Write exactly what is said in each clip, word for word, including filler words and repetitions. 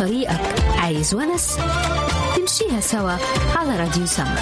طريقك. عايز ونس؟ تمشيها سوا على راديو سما.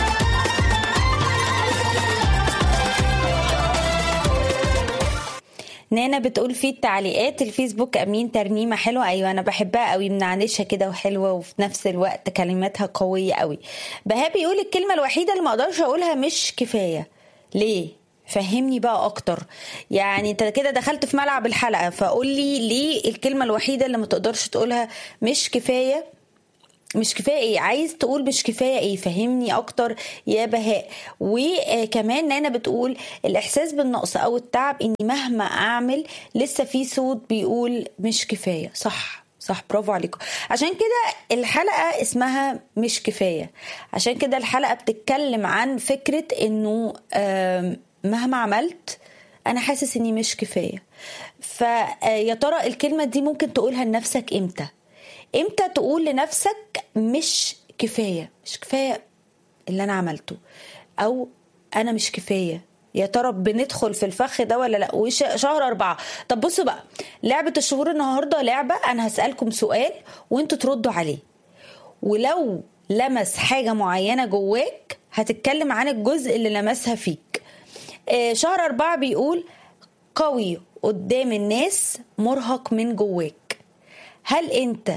نانا بتقول في التعليقات الفيسبوك أمين ترنيمة حلوة. أيوة أنا بحبها قوي، منعنشة كده وحلوة وفي نفس الوقت كلماتها قوية قوي. بهاب يقول الكلمة الوحيدة اللي ما اقدرش أقولها مش كفاية. ليه؟ فهمني بقى أكتر. يعني انت كده دخلت في ملعب الحلقة، فقول لي ليه الكلمة الوحيدة اللي ما تقدرش تقولها مش كفاية؟ مش كفاية ايه؟ عايز تقول مش كفاية ايه؟ فهمني اكتر يا بهاء. وكمان نانا بتقول الاحساس بالنقص او التعب، اني مهما اعمل لسه في صوت بيقول مش كفاية. صح صح، برافو عليكم. عشان كده الحلقة اسمها مش كفاية، عشان كده الحلقة بتتكلم عن فكرة انه مهما عملت انا حاسس اني مش كفاية. فيا ترى الكلمة دي ممكن تقولها لنفسك امتى؟ امتى تقول لنفسك مش كفاية؟ مش كفاية اللي انا عملته، او انا مش كفاية. يا ترى بندخل في الفخ ده ولا لا؟ وشهر أربعة. طب بصوا بقى، لعبة الشهور النهاردة لعبة انا هسألكم سؤال وانتوا تردوا عليه، ولو لمس حاجة معينة جواك هتتكلم عن الجزء اللي لمسها فيك. آه شهر أربعة بيقول قوي قدام الناس مرهق من جواك. هل انت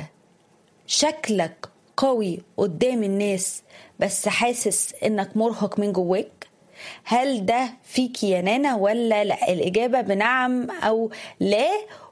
شكلك قوي قدام الناس بس حاسس انك مرهق من جواك؟ هل ده فيك يا نانا ولا لا؟ الإجابة بنعم أو لا.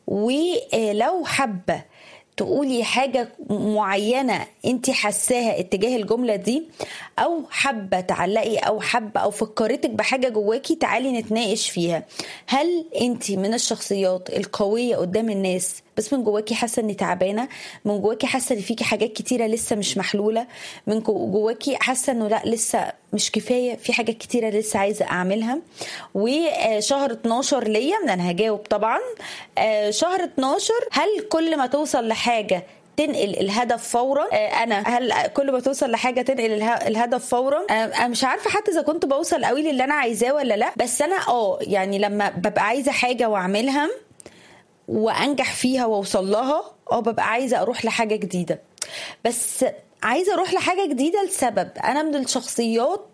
ولو حابة تقولي حاجة معينة انت حساها اتجاه الجملة دي، او حابة تعلقي او حابة او فكرتك بحاجة جواكي، تعالي نتناقش فيها. هل انت من الشخصيات القوية قدام الناس بس من جواكي حاسة اني تعبانة؟ من جواكي حاسة ان فيكي حاجات كتيرة لسه مش محلولة؟ من جواكي حاسة انه لا لسه مش كفاية، في حاجات كتيرة لسه عايزة اعملها؟ وشهر اتناشر ليا، انا هجاوب طبعا. شهر اتناشر، هل كل ما توصل لحاجة تنقل الهدف فورا؟ انا هل كل ما توصل لحاجه تنقل الهدف فورا؟ انا مش عارفه حتى اذا كنت بوصل قوي للي انا عايزاه ولا لا، بس انا اه يعني لما ببقى عايزه حاجه واعملها وانجح فيها واوصل لها، اه ببقى عايزه اروح لحاجه جديده. بس عايزه اروح لحاجه جديده لسبب، انا من الشخصيات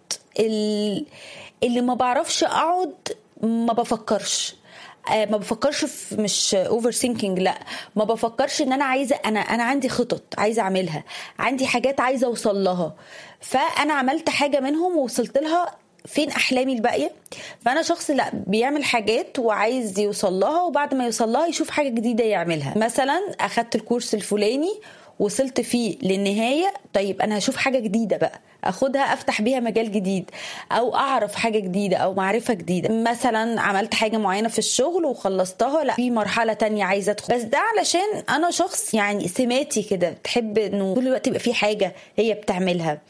اللي ما بعرفش اقعد ما بفكرش. ما بفكرش في، مش اوفر ثينكينج، لا ما بفكرش ان انا عايزه، انا انا عندي خطط عايزه اعملها، عندي حاجات عايزه اوصل لها، فانا عملت حاجه منهم ووصلت لها، فين احلامي الباقيه؟ فانا شخص لا بيعمل حاجات وعايز يوصل لها، وبعد ما يوصل لها يشوف حاجه جديده يعملها. مثلا اخدت الكورس الفلاني وصلت فيه للنهايه، طيب انا هشوف حاجه جديده بقى اخدها افتح بيها مجال جديد، او اعرف حاجه جديده او معرفه جديده. مثلا عملت حاجه معينه في الشغل وخلصتها، لا في مرحله تانية عايزه ادخل، بس ده علشان انا شخص يعني سماتي كده بتحب انه طول الوقت يبقى في حاجه هي بتعملها.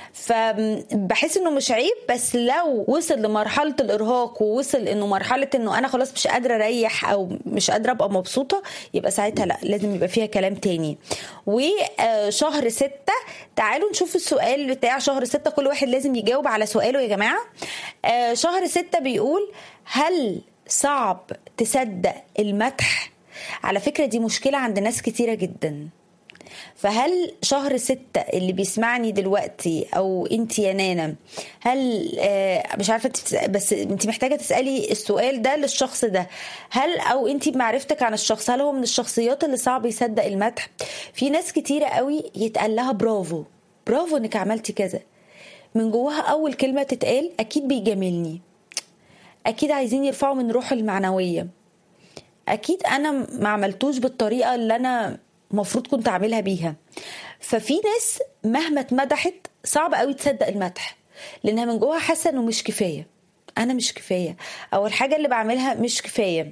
فبحس انه مش عيب، بس لو وصل لمرحله الارهاق ووصل انه مرحله انه انا خلاص مش قادره اريح او مش قادره ابقى مبسوطه، يبقى ساعتها لا، لازم يبقى فيها كلام تاني. وشهر ستة، تعالوا نشوف السؤال بتاع شهر ستة، كل واحد لازم يجاوب على سؤاله يا جماعه. شهر ستة بيقول هل صعب تصدق المدح؟ على فكره دي مشكله عند ناس كتيره جدا. فهل شهر ستة اللي بيسمعني دلوقتي او انت يا نانا، هل آه مش عارفة بس انت محتاجة تسألي السؤال ده للشخص ده، هل او انت بمعرفتك عن الشخص هل هو من الشخصيات اللي صعب يصدق المدح؟ في ناس كتيرة قوي يتقال لها برافو برافو انك عملتي كذا، من جواها اول كلمة تتقال اكيد بيجاملني، اكيد عايزين يرفعوا من روحه المعنوية، اكيد انا ما عملتوش بالطريقة اللي انا مفروض كنت اعملها بيها. ففي ناس مهما اتمدحت صعب قوي تصدق المدح، لانها من جواها حاسه انه مش كفايه، انا مش كفايه، او الحاجه اللي بعملها مش كفايه.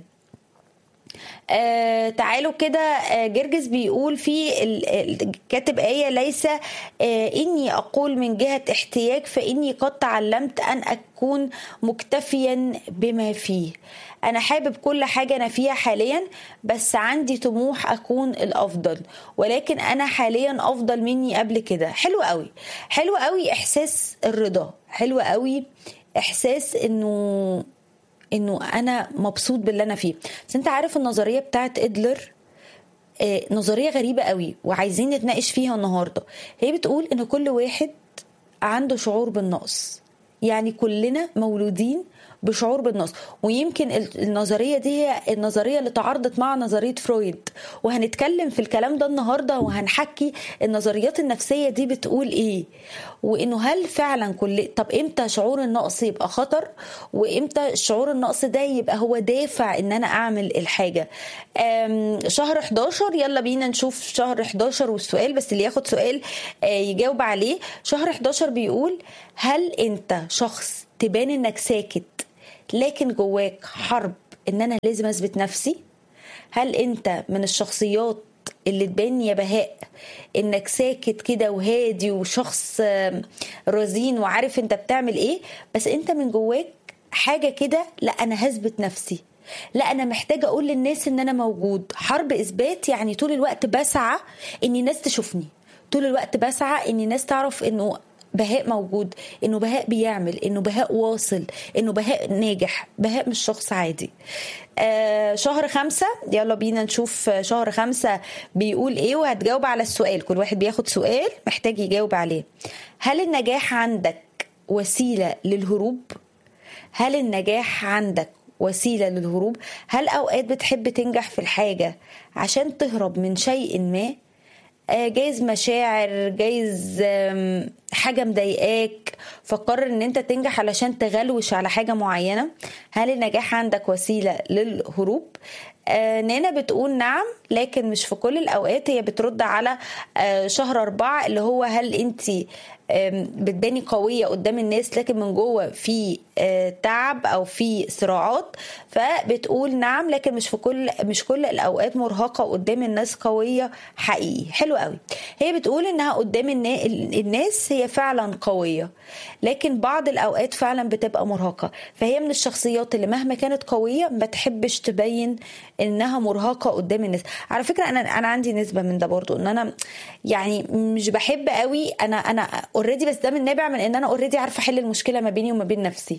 آه تعالوا كده. آه جرجس بيقول في كاتب آية ليس آه إني أقول من جهة احتياج، فإني قد تعلمت أن أكون مكتفيا بما فيه. أنا حابب كل حاجة أنا فيها حاليا، بس عندي طموح أكون الأفضل، ولكن أنا حاليا أفضل مني قبل كده. حلو قوي، حلو قوي إحساس الرضا، حلو قوي إحساس إنه انه انا مبسوط باللي انا فيه. بس انت عارف النظريه بتاعت ادلر آه نظرية غريبة قوي وعايزين نتناقش فيها النهاردة. هي بتقول ان كل واحد عنده شعور بالنقص، يعني كلنا مولودين بشعور بالنقص. ويمكن النظرية دي هي النظرية اللي تعارضت مع نظرية فرويد، وهنتكلم في الكلام ده النهاردة، وهنحكي النظريات النفسية دي بتقول ايه، وانه هل فعلا كل طب امتى شعور النقص يبقى خطر، وامتى شعور النقص ده يبقى هو دافع ان انا اعمل الحاجة. شهر حداشر، يلا بينا نشوف شهر حداشر والسؤال، بس اللي ياخد سؤال يجاوب عليه. شهر حداشر بيقول: هل انت شخص تبان انك ساكت لكن جواك حرب ان انا لازم اثبت نفسي؟ هل انت من الشخصيات اللي تبان يا بهاء انك ساكت كده وهادي وشخص رزين وعارف انت بتعمل ايه، بس انت من جواك حاجة كده، لا انا هثبت نفسي، لا انا محتاجة اقول للناس ان انا موجود؟ حرب اثبات، يعني طول الوقت بسعى ان الناس تشوفني، طول الوقت بسعى ان الناس تعرف انه بهاء موجود، انه بهاء بيعمل، انه بهاء واصل، انه بهاء ناجح، بهاء مش شخص عادي. آه شهر خمسة، يلا بينا نشوف شهر خمسة بيقول ايه، وهتجاوب على السؤال. كل واحد بياخد سؤال محتاج يجاوب عليه. هل النجاح عندك وسيلة للهروب؟ هل النجاح عندك وسيلة للهروب؟ هل اوقات بتحب تنجح في الحاجة عشان تهرب من شيء ما؟ جايز مشاعر، جايز حاجة مضايقاك، فقرر ان انت تنجح علشان تغلوش على حاجة معينة. هل النجاح عندك وسيلة للهروب؟ آه نانا بتقول نعم لكن مش في كل الأوقات. هي بترد على آه شهر أربعة اللي هو هل انتي بتباني قوية قدام الناس لكن من جوه في تعب أو في صراعات؟ فبتقول نعم لكن مش في كل مش كل الأوقات مرهقة قدام الناس قوية حقيقي. حلو قوي. هي بتقول إنها قدام الناس هي فعلا قوية لكن بعض الأوقات فعلا بتبقى مرهقة. فهي من الشخصيات اللي مهما كانت قوية ما تحبش تبين إنها مرهقة قدام الناس. على فكرة أنا أنا عندي نسبة من ده برضو، إن أنا يعني مش بحب قوي أنا أنا اوريدي، بس ده من نابع من ان انا اوريدي عارفه احل المشكله ما بيني وما بين نفسي،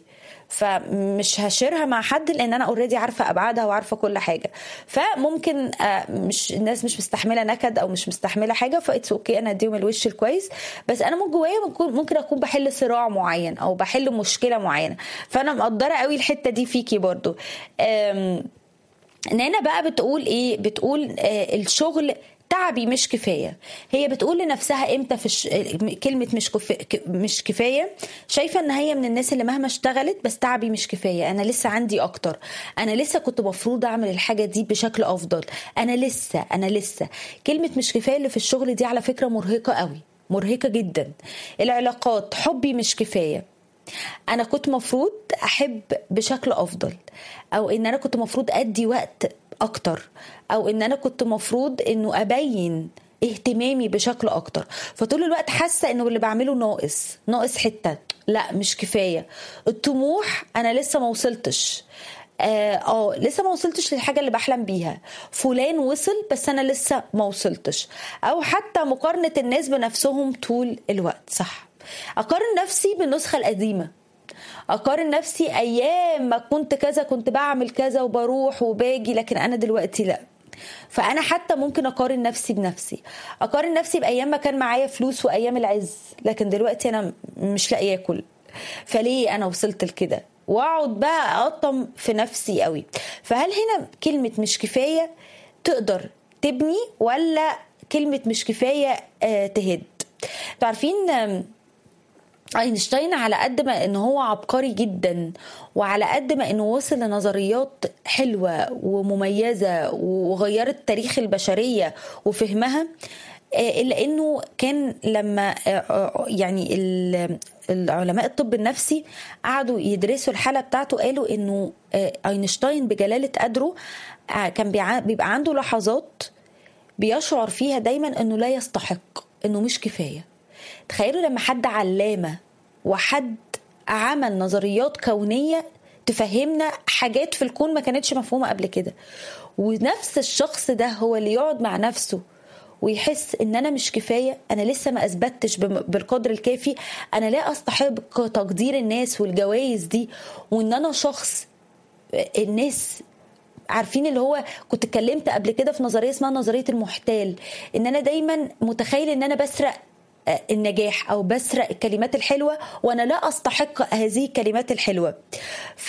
فمش هشيرها مع حد لان انا اوريدي عارفه ابعادها وعارفه كل حاجه. فممكن مش الناس مش مستحمله نكد او مش مستحمله حاجه، فايتس اوكي انا اديهم الوش الكويس، بس انا من جوايا ممكن اكون بحل صراع معين او بحل مشكله معينه. فانا مقدره قوي الحته دي فيكي برضو. نانا بقى بتقول ايه؟ بتقول الشغل تعبي مش كفايه. هي بتقول لنفسها امتى في الش... كلمه مش كف... مش كفايه. شايفه ان هي من الناس اللي مهما اشتغلت بس تعبي مش كفايه، انا لسه عندي اكتر، انا لسه كنت مفروض اعمل الحاجه دي بشكل افضل، انا لسه انا لسه كلمه مش كفايه اللي في الشغل دي على فكره مرهقه قوي، مرهقه جدا. العلاقات حبي مش كفايه، انا كنت مفروض احب بشكل افضل، او ان انا كنت مفروض ادي وقت اكتر، او ان انا كنت مفروض انه ابين اهتمامي بشكل اكتر. فطول الوقت حاسه انه اللي بعمله ناقص ناقص حته، لا مش كفايه. الطموح انا لسه ما وصلتش، اه, آه لسه ما وصلتش للحاجه اللي بحلم بيها. فلان وصل بس انا لسه ما وصلتش. او حتى مقارنه الناس بنفسهم طول الوقت. صح، اقارن نفسي بالنسخه القديمه، اقارن نفسي ايام ما كنت كذا كنت بعمل كذا وبروح وباجي، لكن انا دلوقتي لا. فانا حتى ممكن اقارن نفسي بنفسي، اقارن نفسي بايام ما كان معايا فلوس وايام العز، لكن دلوقتي انا مش لاقي اكل، فليه انا وصلت لكده؟ واقعد بقى اقطم في نفسي قوي. فهل هنا كلمه مش كفايه تقدر تبني، ولا كلمه مش كفايه آه تهد؟ تعرفين اينشتاين على قد ما انه هو عبقري جدا، وعلى قد ما انه وصل لنظريات حلوة ومميزة وغيرت تاريخ البشرية وفهمها، إلا أنه كان لما يعني العلماء الطب النفسي قعدوا يدرسوا الحالة بتاعته، قالوا أنه اينشتاين بجلالة قدره كان بيبقى عنده لحظات بيشعر فيها دايما أنه لا يستحق، أنه مش كفاية. تخيلوا لما حد علامة وحد عمل نظريات كونية تفهمنا حاجات في الكون ما كانتش مفهومة قبل كده، ونفس الشخص ده هو اللي يقعد مع نفسه ويحس ان انا مش كفاية، انا لسه ما اثبتش بالقدر الكافي، انا لا استحق تقدير الناس والجوائز دي، وان انا شخص الناس عارفين اللي هو كنت اتكلمت قبل كده في نظريه اسمها نظريه المحتال، ان انا دايما متخيل ان انا بسرق النجاح او بسرق الكلمات الحلوه وانا لا استحق هذه الكلمات الحلوه. ف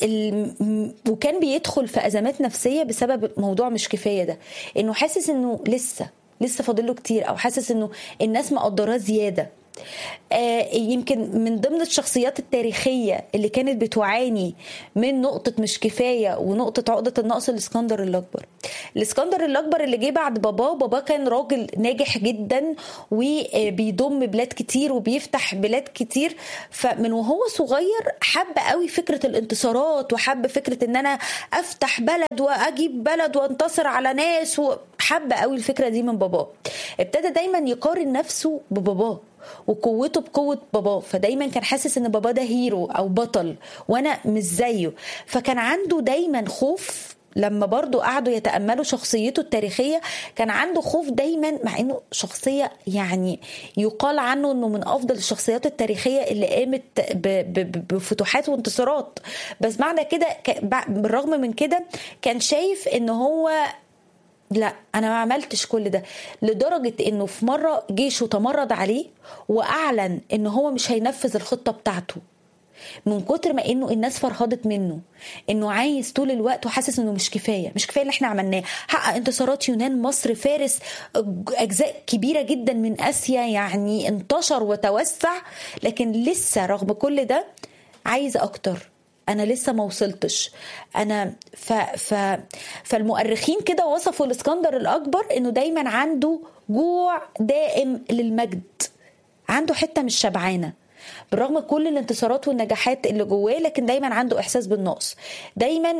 وكان بيدخل في ازمات نفسيه بسبب موضوع مش كفايه ده، انه حاسس انه لسه لسه فاضل له كتير، او حاسس انه الناس مقدراه زياده. آه يمكن من ضمن الشخصيات التاريخية اللي كانت بتعاني من نقطة مش كفاية ونقطة عقدة النقص الاسكندر الأكبر. الاسكندر الأكبر اللي جه بعد باباه، باباه كان راجل ناجح جدا وبيضم بلاد كتير وبيفتح بلاد كتير، فمن وهو صغير حب قوي فكرة الانتصارات، وحب فكرة ان انا افتح بلد واجيب بلد وانتصر على ناس، وحب قوي الفكرة دي من باباه. ابتدى دايما يقارن نفسه بباباه وقوته بقوة باباه، فدايما كان حاسس ان باباه ده هيرو او بطل وانا مش زيه. فكان عنده دايما خوف، لما برضو قعدوا يتأملوا شخصيته التاريخية كان عنده خوف دايما، مع انه شخصية يعني يقال عنه انه من افضل الشخصيات التاريخية اللي قامت بفتوحات وانتصارات، بس معنى كده بالرغم من كده كان شايف ان هو لا انا ما عملتش كل ده، لدرجة انه في مرة جيشه تمرد عليه واعلن انه هو مش هينفذ الخطة بتاعته، من كتر ما انه الناس فرهضت منه، انه عايز طول الوقت وحاسس انه مش كفاية مش كفاية اللي احنا عملناه. حقق انتصارات يونان، مصر، فارس، اجزاء كبيرة جدا من اسيا، يعني انتشر وتوسع، لكن لسه رغم كل ده عايز اكتر، انا لسه ما وصلتش. انا ف ف فالمؤرخين كده وصفوا الاسكندر الاكبر انه دايما عنده جوع دائم للمجد، عنده حته مش شبعانه بالرغم كل الانتصارات والنجاحات اللي جواه، لكن دايما عنده احساس بالنقص. دايما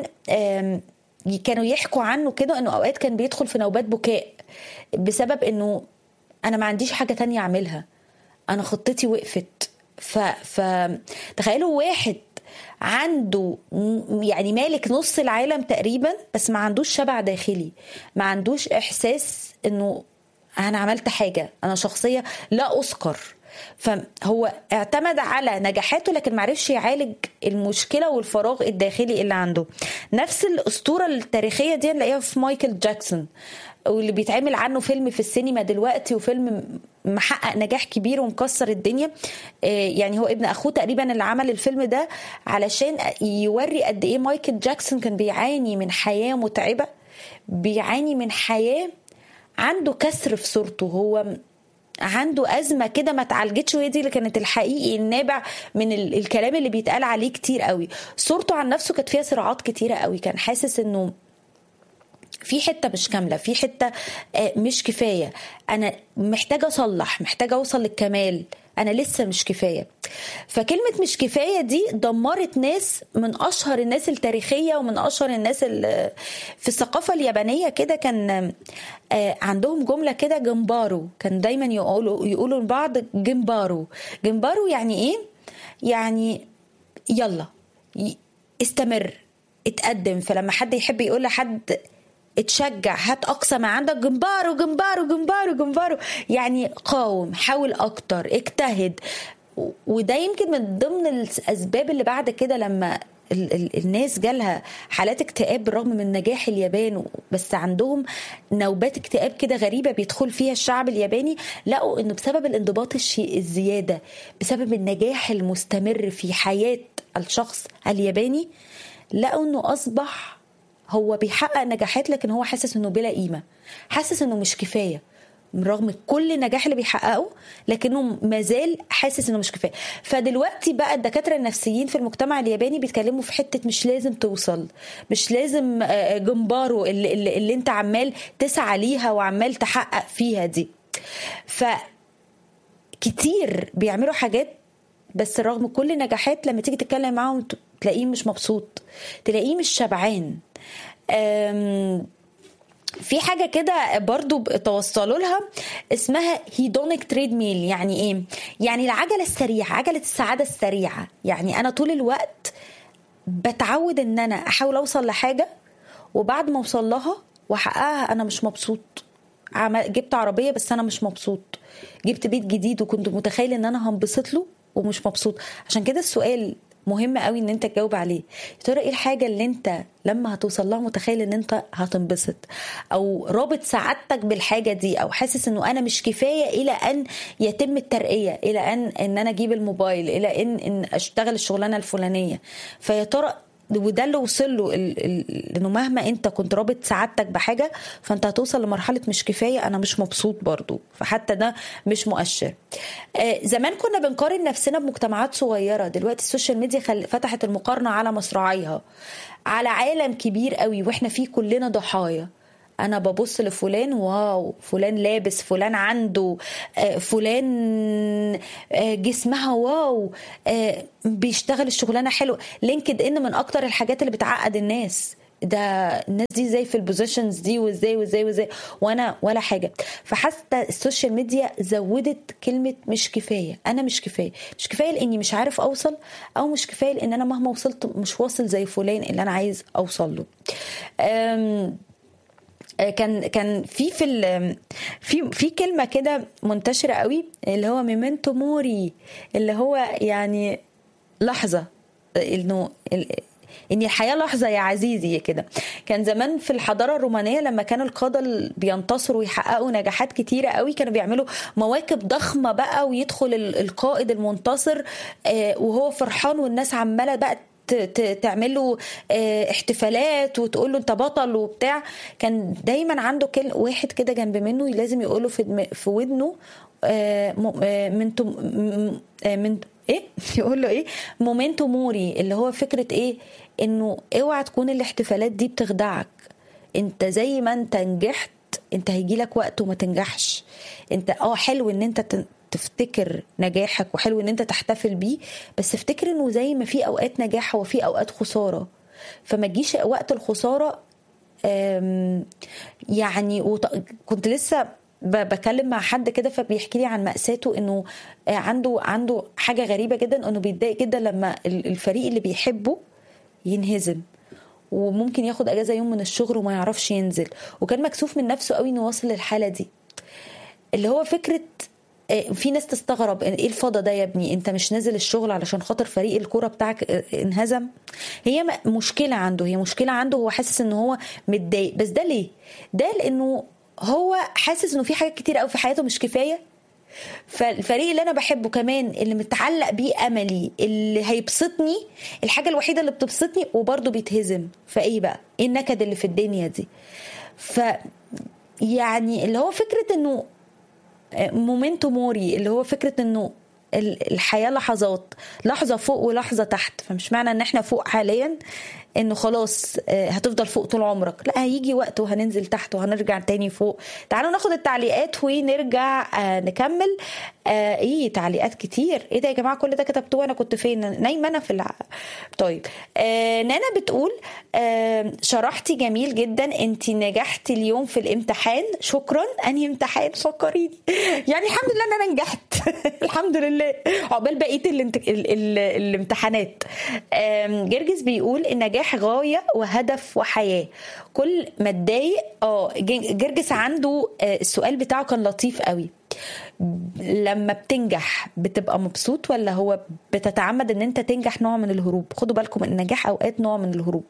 كانوا يحكوا عنه كده انه اوقات كان بيدخل في نوبات بكاء بسبب انه انا ما عنديش حاجه تانية اعملها، انا خطتي وقفت. ف فتخيلوا واحد عنده يعني مالك نص العالم تقريبا بس ما عندوش شبع داخلي، ما عندوش احساس انه انا عملت حاجة، انا شخصية لا اذكر. فهو اعتمد على نجاحاته لكن معرفش يعالج المشكلة والفراغ الداخلي اللي عنده. نفس الاسطورة التاريخية دي نلاقيها في مايكل جاكسون، واللي بيتعمل عنه فيلم في السينما دلوقتي، وفيلم محقق نجاح كبير ومكسر الدنيا. يعني هو ابن اخوه تقريبا اللي عمل الفيلم ده علشان يوري قد ايه مايكل جاكسون كان بيعاني من حياة متعبة، بيعاني من حياة عنده كسر في صورته، هو عنده أزمة كده ما تعالجتش، وهي دي اللي كانت الحقيقي النابع من الكلام اللي بيتقال عليه كتير قوي. صورته عن نفسه كانت فيها صراعات كتيرة قوي، كان حاسس انه في حتة مش كاملة، في حتة مش كفاية، أنا محتاجة أصلح، محتاجة أوصل للكمال، أنا لسه مش كفاية. فكلمة مش كفاية دي دمرت ناس من أشهر الناس التاريخية ومن أشهر الناس في الثقافة اليابانية. كده كان عندهم جملة كده جمبارو، كان دايما يقولوا يقولوا لبعض جمبارو. جمبارو يعني إيه؟ يعني يلا استمر اتقدم. فلما حد يحب يقول لحد اتشجع، هات اقصى ما عندك، جمبارو جمبارو جمبارو جمبارو، يعني قاوم، حاول اكتر، اجتهد. وده يمكن من ضمن الاسباب اللي بعد كده لما ال- ال- الناس جالها حالات اكتئاب بالرغم من نجاح اليابان، بس عندهم نوبات اكتئاب كده غريبة بيدخل فيها الشعب الياباني، لقوا انه بسبب الانضباط الشيء الزيادة، بسبب النجاح المستمر في حياة الشخص الياباني، لقوا انه اصبح هو بيحقق نجاحات لكن هو حاسس انه بلا قيمة، حاسس انه مش كفاية رغم كل النجاح اللي بيحققه، لكنه مازال حاسس انه مش كفايه. فدلوقتي بقى الدكاتره النفسيين في المجتمع الياباني بيتكلموا في حته مش لازم توصل، مش لازم جمبارو اللي, اللي, اللي انت عمال تسعى ليها وعمال تحقق فيها دي. فكتير بيعملوا حاجات بس رغم كل النجاحات لما تيجي تتكلم معاهم تلاقيه مش مبسوط، تلاقيه مش شبعان. في حاجة كده برضو توصلوا لها اسمها هيدونيك تريد ميل. يعني ايه؟ يعني العجلة السريعة، عجلة السعادة السريعة. يعني انا طول الوقت بتعود ان انا احاول اوصل لحاجة، وبعد ما اوصل لها واحققها انا مش مبسوط. جبت عربية بس انا مش مبسوط، جبت بيت جديد وكنت متخيل ان انا هنبسط له ومش مبسوط. عشان كده السؤال مهم قوي ان انت تجاوب عليه. يا ترى ايه الحاجه اللي انت لما هتوصل لها متخيل ان انت هتنبسط، او رابط سعادتك بالحاجه دي، او حاسس انه انا مش كفايه الى ان يتم الترقيه، الى ان ان انا اجيب الموبايل، الى ان ان اشتغل الشغلانه الفلانيه. فيا ترى وده اللي وصل له انه مهما انت كنت رابط سعادتك بحاجه فانت هتوصل لمرحله مش كفايه، انا مش مبسوط برضو، فحتى ده مش مؤشر. آه زمان كنا بنقارن نفسنا بمجتمعات صغيره، دلوقتي السوشيال ميديا خل... فتحت المقارنه على مصراعيها، على عالم كبير قوي واحنا فيه كلنا ضحايا. انا ببص لفلان، واو فلان لابس، فلان عنده، فلان جسمها واو، بيشتغل الشغلانه حلوه. لينكد ان من اكتر الحاجات اللي بتعقد الناس، ده الناس دي زي في البوزيشنز دي وازاي وازاي وازاي وانا ولا حاجه. فحتى السوشيال ميديا زودت كلمه مش كفايه. انا مش كفايه، مش كفايه لاني مش عارف اوصل، او مش كفايه لان انا مهما وصلت مش واصل زي فلان اللي انا عايز اوصل له. أم كان كان في في في في كلمه كده منتشره قوي اللي هو ميمنتو موري، اللي هو يعني لحظه، انه ان الحياه لحظه يا عزيزي كده. كان زمان في الحضاره الرومانيه لما كانوا القاده بينتصروا ويحققوا نجاحات كتيره قوي كانوا بيعملوا مواكب ضخمه بقى، ويدخل القائد المنتصر وهو فرحان والناس عماله بقى تعمله احتفالات وتقول له انت بطل وبتاع. كان دايما عنده كل واحد كده جنب منه لازم يقوله في في ودنه منتو من ايه يقول له ايه مومنتو موري، اللي هو فكره ايه، انه اوعى تكون الاحتفالات دي بتخدعك. انت زي ما انت نجحت انت هيجي لك وقت وما تنجحش. انت اه حلو ان انت تفتكر نجاحك وحلو ان انت تحتفل بيه، بس افتكر انه زي ما في اوقات نجاح وفي اوقات خسارة، فما تجيش وقت الخسارة. يعني كنت لسه بكلم مع حد كده فبيحكي لي عن مأساته، انه عنده عنده حاجة غريبة جدا، انه بيتضايق جدا لما الفريق اللي بيحبه ينهزم، وممكن ياخد اجازة يوم من الشغل وما يعرفش ينزل، وكان مكسوف من نفسه قوي انه وصل للحالة دي. اللي هو فكرة في ناس تستغرب ايه الفضا ده يا ابني، انت مش نازل الشغل علشان خاطر فريق الكوره بتاعك انهزم؟ هي مشكله عنده، هي مشكله عنده، هو حاسس ان هو متضايق. بس ده ليه؟ ده لانه هو حاسس انه في حاجات كتير قوي في حياته مش كفايه، فالفريق اللي انا بحبه كمان اللي متعلق بيه املي اللي هيبسطني، الحاجه الوحيده اللي بتبسطني وبرضه بيتهزم. فايه بقى ايه النكد اللي في الدنيا دي؟ ف يعني اللي هو فكره انه مومنتو موري، اللي هو فكرة انه الحياة لحظات، لحظة فوق ولحظة تحت. فمش معنى ان احنا فوق حاليا انه خلاص هتفضل فوق طول عمرك، لا، هيجي وقت وهننزل تحت وهنرجع تاني فوق. تعالوا ناخد التعليقات ونرجع نكمل. آه ايه تعليقات كتير، ايه ده يا جماعة كل ده كتبتوه انا كنت فين؟ نايمة انا في الع... طيب آه نانا بتقول آه شرحتي جميل جدا، انتي نجحتي اليوم في الامتحان. شكرا. انهي امتحان فكريني؟ يعني الحمد لله ان انا نجحت الحمد لله، عقبال بقية الانت... ال... ال... الامتحانات. آه جرجس بيقول النجاح غاية وهدف وحياة، كل ما اتضايق. اه جرجس عنده آه السؤال بتاعه كان لطيف قوي، لما بتنجح بتبقى مبسوط ولا هو بتتعمد ان انت تنجح نوع من الهروب؟ خدوا بالكم النجاح اوقات نوع من الهروب.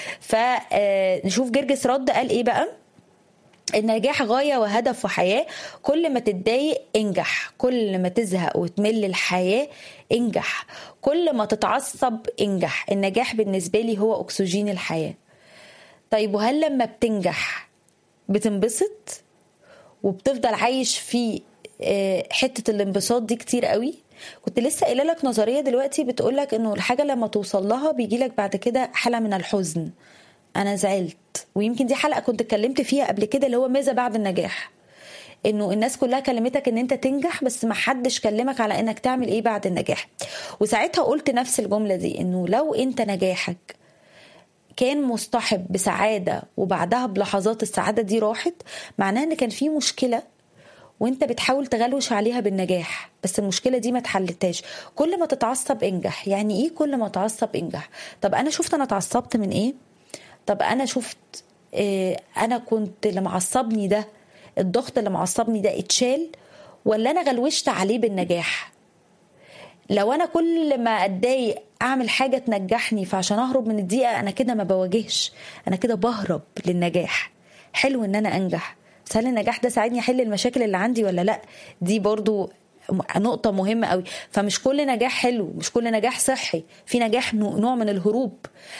فنشوف جرجس رد قال ايه بقى. النجاح غاية وهدف وحياة، كل ما تتضايق انجح، كل ما تزهق وتمل الحياة انجح، كل ما تتعصب انجح. النجاح بالنسبة لي هو أكسجين الحياة. طيب وهل لما بتنجح بتنبسط وبتفضل عايش في حتة الانبساط دي كتير قوي؟ كنت لسه قايله لك نظرية دلوقتي بتقولك انه الحاجة لما توصل لها بيجيلك بعد كده حالة من الحزن. انا زعلت، ويمكن دي حلقة كنت اتكلمت فيها قبل كده، اللي هو ماذا بعد النجاح. انه الناس كلها كلمتك ان انت تنجح بس ما حدش كلمك على انك تعمل ايه بعد النجاح. وساعتها قلت نفس الجملة دي، انه لو انت نجاحك كان مصطحب بسعادة وبعدها بلحظات السعادة دي راحت، معناها ان كان في مشكلة وانت بتحاول تغلوش عليها بالنجاح، بس المشكلة دي ما اتحلتهاش. كل ما تتعصب انجح. يعني ايه كل ما تتعصب انجح؟ طب انا شفت انا اتعصبت من ايه؟ طب انا شفت إيه انا كنت اللي معصبني ده، الضغط اللي معصبني ده اتشال ولا انا غلوشت عليه بالنجاح؟ لو انا كل ما اتضايق اعمل حاجه تنجحني فعشان اهرب من الضيقه، انا كده ما بواجهش، انا كده بهرب للنجاح. حلو ان انا انجح، بس هل النجاح ده ساعدني احل المشاكل اللي عندي ولا لا؟ دي برضو نقطة مهمة قوي. فمش كل نجاح حلو، مش كل نجاح صحي، في نجاح نوع من الهروب.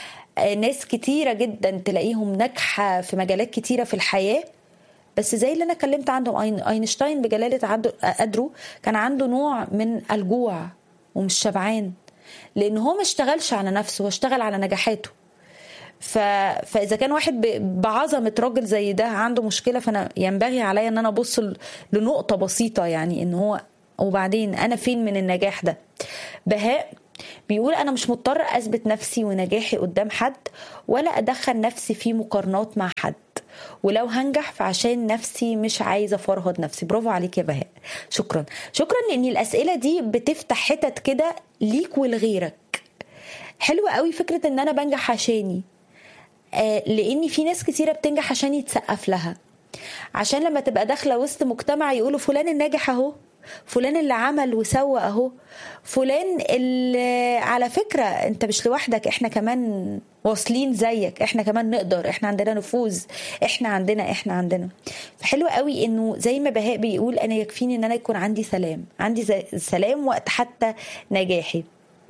ناس كتيرة جدا تلاقيهم ناجحة في مجالات كتيرة في الحياة، بس زي اللي انا كلمت عنهم اينشتاين بجلالة قدره، كان عنده نوع من الجوع ومش شبعان، لان هو ما اشتغلش على نفسه، هو اشتغل على نجاحاته. ف... فاذا كان واحد ب... بعظمه راجل زي ده عنده مشكله، فانا ينبغي عليا ان انا ابص لنقطه بسيطه، يعني ان هو وبعدين انا فين من النجاح ده. بهاء بيقول انا مش مضطر اثبت نفسي ونجاحي قدام حد، ولا ادخل نفسي في مقارنات مع حد، ولو هنجح فعشان نفسي، مش عايزه افرهد نفسي. برافو عليك يا بهاء، شكرا شكرا لان الاسئله دي بتفتح حتت كده ليك ولغيرك. حلوه قوي فكره ان انا بنجح عشاني، آه لان في ناس كتيره بتنجح عشان يتسقف لها، عشان لما تبقى داخله وسط مجتمع يقولوا فلان الناجح اهو، فلان اللي عمل وسوى اهو، فلان اللي على فكرة انت مش لوحدك، احنا كمان واصلين زيك، احنا كمان نقدر، احنا عندنا نفوذ، احنا عندنا احنا عندنا. فحلو قوي انه زي ما بهاء بيقول انا يكفيني ان انا يكون عندي سلام، عندي سلام وقت حتى نجاحي.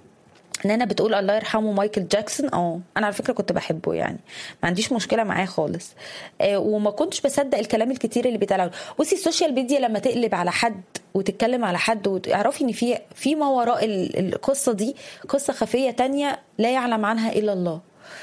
ان انا بتقول الله يرحمه مايكل جاكسون، اه انا على فكره كنت بحبه، يعني ما عنديش مشكله معاه خالص، آه وما كنتش بصدق الكلام الكتير اللي بيتقال. بصي السوشيال ميديا لما تقلب على حد وتتكلم على حد وتعرفي ان في في ما وراء القصه دي قصه خفيه تانية لا يعلم عنها الا الله.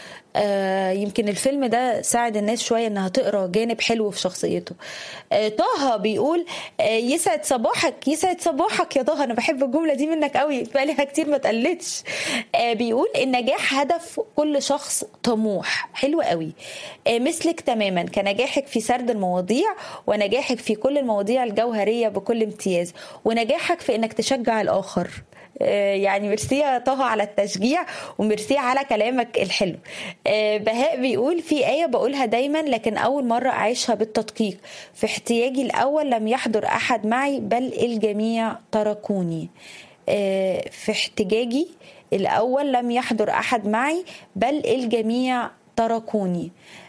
آه يمكن الفيلم ده ساعد الناس شوية انها تقرأ جانب حلو في شخصيته. آه طه بيقول آه يسعد صباحك، يسعد صباحك يا طه، انا بحب الجملة دي منك قوي، بقالها كتير ما تقلتش. آه بيقول النجاح هدف كل شخص طموح. حلو قوي. آه مثلك تماما كنجاحك في سرد المواضيع، ونجاحك في كل المواضيع الجوهرية بكل امتياز، ونجاحك في انك تشجع الاخر. يعني ميرسي يا طه على التشجيع، وميرسي على كلامك الحلو. بهاء بيقول في آية بقولها دايما لكن أول مرة أعيشها بالتدقيق، في احتياجي الأول لم يحضر أحد معي بل الجميع تركوني. في احتجاجي الأول لم يحضر أحد معي بل الجميع تركوني.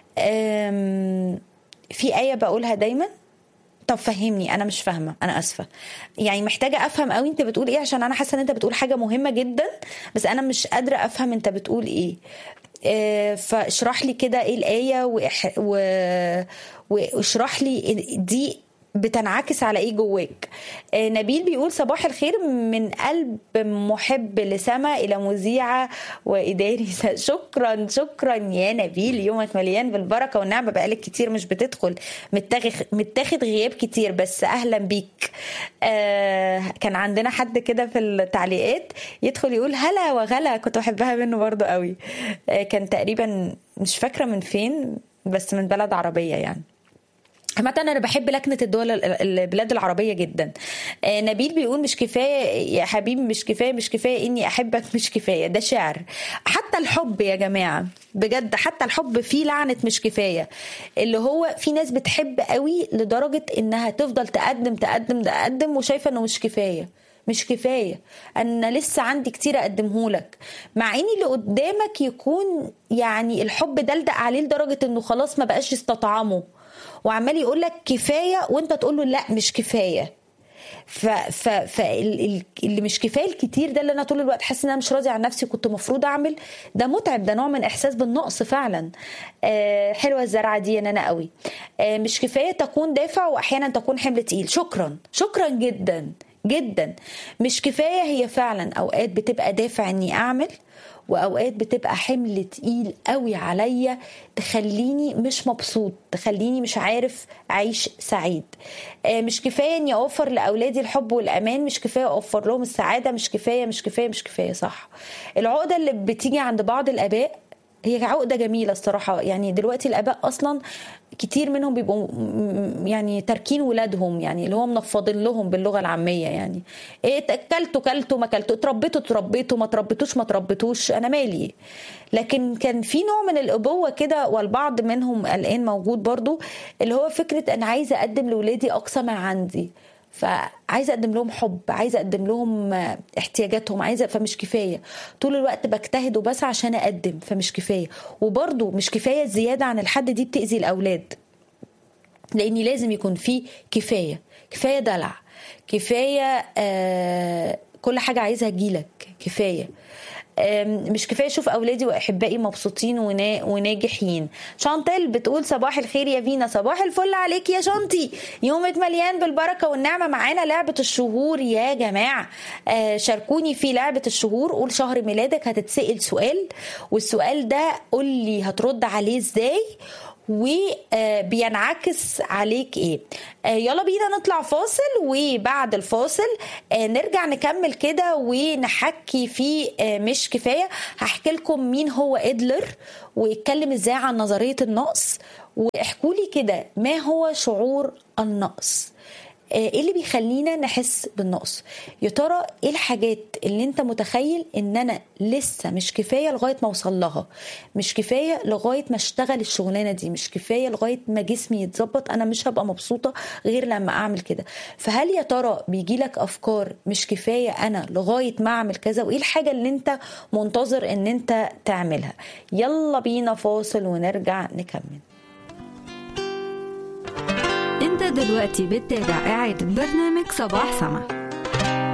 في آية بقولها دايما، طب فهمني، انا مش فاهمه، انا اسفه، يعني محتاجه افهم قوي انت بتقول ايه، عشان انا حاسه ان انت بتقول حاجه مهمه جدا بس انا مش قادره افهم انت بتقول ايه. آه فاشرح لي كده ايه الايه، وإح... و... واشرح لي دي بتنعكس على ايه جواك. آه نبيل بيقول صباح الخير من قلب محب لسما الى مذيعه واداري. شكرا شكرا يا نبيل، يومك مليان بالبركه والنعمه، بقالك كتير مش بتدخل، متاخد متاخد غياب كتير، بس اهلا بيك. آه كان عندنا حد كده في التعليقات يدخل يقول هلا وغلا، كنت بحبها منه برضو قوي. آه كان تقريبا مش فاكره من فين، بس من بلد عربيه يعني. مثلا انا بحب لكنه الدول البلاد العربيه جدا. آه نبيل بيقول مش كفايه يا حبيبي، مش كفايه مش كفايه اني احبك، مش كفايه، ده شعر. حتى الحب يا جماعه بجد، حتى الحب فيه لعنه مش كفايه، اللي هو في ناس بتحب قوي لدرجه انها تفضل تقدم تقدم تقدم وشايفه انه مش كفايه، مش كفايه، انا لسه عندي كتير اقدمه لك، مع ان اللي قدامك يكون يعني الحب دلدق عليه لدرجه انه خلاص ما بقاش يستطعمه، وعمال يقول لك كفايه وانت تقول له لا مش كفايه. ف ف فاللي مش كفايه الكتير ده، اللي انا طول الوقت حاسه ان انا مش راضي عن نفسي كنت مفروض اعمل، ده متعب، ده نوع من احساس بالنقص فعلا. آه حلوه الزرعه دي ان انا قوي. آه مش كفايه تكون دافع واحيانا تكون حمل تقيل. شكرا شكرا جدا جدا. مش كفايه هي فعلا اوقات بتبقى دافع اني اعمل، واوقات بتبقى حمل تقيل قوي عليا تخليني مش مبسوط، تخليني مش عارف اعيش سعيد. مش كفايه اني اوفر لاولادي الحب والامان، مش كفايه اوفر لهم السعاده، مش كفايه مش كفايه مش كفايه. صح، العقده اللي بتيجي عند بعض الاباء هي عقده جميله الصراحه، يعني دلوقتي الاباء اصلا كتير منهم بيبقوا يعني تاركين ولادهم، يعني اللي هو منفضين لهم باللغه العاميه، يعني ايه اكلتوا كلتوا ما كلتوا، اتربيتوا اتربيتوا ما تربيتوش ما تربيتوش، انا مالي. لكن كان في نوع من الابوه كده، والبعض منهم الان موجود برضو، اللي هو فكره انا عايزه اقدم لاولادي اقصى ما عندي، فعايزه اقدم لهم حب، عايزه اقدم لهم احتياجاتهم، عايزه، فمش كفايه طول الوقت بجتهد وبس عشان اقدم، فمش كفايه. وبرضو مش كفايه زياده عن الحد، دي بتأذي الاولاد، لاني لازم يكون في كفايه، كفايه دلع، كفايه آه كل حاجه عايزها تجيلك، كفايه مش كفايه اشوف اولادي واحبائي مبسوطين ونا... وناجحين. شانتل بتقول صباح الخير يا فينا. صباح الفل عليك يا شانتي، يومك مليان بالبركه والنعمه. معانا لعبه الشهور يا جماعه، آه شاركوني في لعبه الشهور. قول شهر ميلادك، هتتسأل سؤال، والسؤال ده قول لي هترد عليه ازاي وبينعكس عليك ايه. يلا بينا نطلع فاصل، وبعد الفاصل نرجع نكمل كده ونحكي في مش كفاية. هحكي لكم مين هو إدلر ويتكلم ازاي عن نظرية النقص، واحكوا لي كده ما هو شعور النقص، ايه اللي بيخلينا نحس بالنقص. يا ترى ايه الحاجات اللي انت متخيل ان انا لسه مش كفايه لغايه ما اوصل لها، مش كفايه لغايه ما اشتغل الشغلانه دي، مش كفايه لغايه ما جسمي يتظبط، انا مش هبقى مبسوطه غير لما اعمل كده. فهل يا ترى بيجي لك افكار مش كفايه انا لغايه ما اعمل كذا، وايه الحاجه اللي انت منتظر ان انت تعملها؟ يلا بينا فاصل ونرجع نكمل. انت دلوقتي بتتابع إعادة برنامج صباح سما.